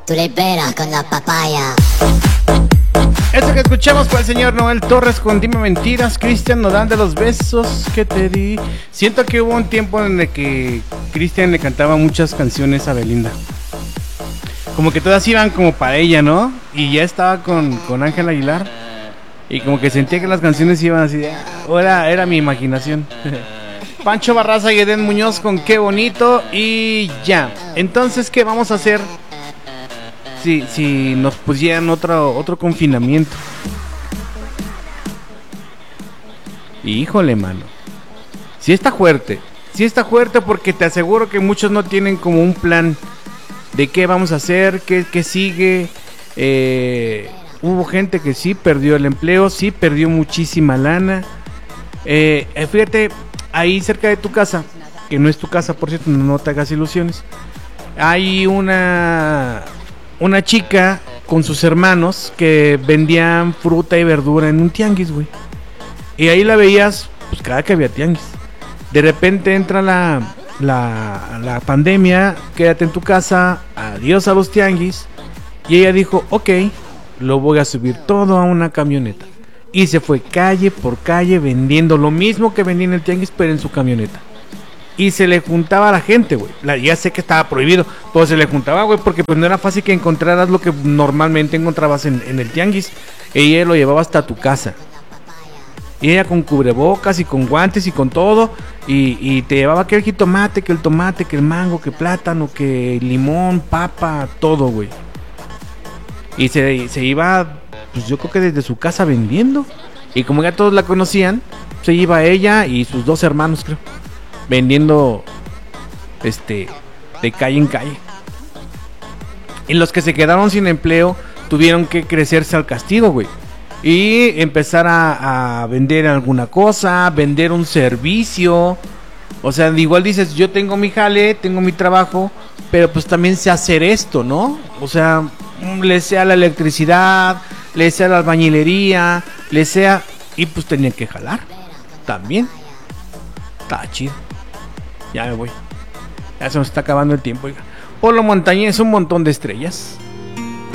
Tú le peras con la papaya. Esto que escuchamos fue el señor Noel Torres con Dime Mentiras. Cristian Nodal de Los Besos que te di. Siento que hubo un tiempo en el que Cristian le cantaba muchas canciones a Belinda. Como que todas iban como para ella, ¿no? Y ya estaba con Ángel Aguilar. Y como que sentía que las canciones iban así de... Era mi imaginación. Pancho Barraza y Edén Muñoz con Qué Bonito. Y ya. Entonces, ¿qué vamos a hacer si nos pusieran otro confinamiento? Híjole, mano. Sí está fuerte porque te aseguro que muchos no tienen como un plan de qué vamos a hacer, qué sigue. Hubo gente que sí perdió el empleo, sí perdió muchísima lana. Fíjate, ahí cerca de tu casa, que no es tu casa, por cierto, no te hagas ilusiones. Hay una chica con sus hermanos que vendían fruta y verdura en un tianguis, güey. Y ahí la veías, pues cada que había tianguis. De repente entra la pandemia, quédate en tu casa, adiós a los tianguis. Y ella dijo, ok, lo voy a subir todo a una camioneta. Y se fue calle por calle vendiendo lo mismo que vendía en el tianguis, pero en su camioneta. Y se le juntaba a la gente, güey. Ya sé que estaba prohibido, pero se le juntaba, güey, porque pues no era fácil que encontraras lo que normalmente encontrabas en el tianguis. Ella lo llevaba hasta tu casa. Y ella con cubrebocas y con guantes y con todo. Y te llevaba que el jitomate, que el tomate, que el mango, que plátano, que limón, papa, todo, güey. Y se iba, pues yo creo que desde su casa vendiendo. Y como ya todos la conocían, se iba ella y sus dos hermanos, creo, vendiendo de calle en calle. Y los que se quedaron sin empleo tuvieron que crecerse al castigo, güey. Y empezar a vender alguna cosa, vender un servicio. O sea, igual dices, yo tengo mi jale, tengo mi trabajo, pero pues también sé hacer esto, ¿no? O sea, le sea la electricidad, le sea la albañilería, le sea... Y pues tenía que jalar también. Está chido. Ya me voy. Ya se nos está acabando el tiempo, oiga. Polo Montañés, un montón de estrellas.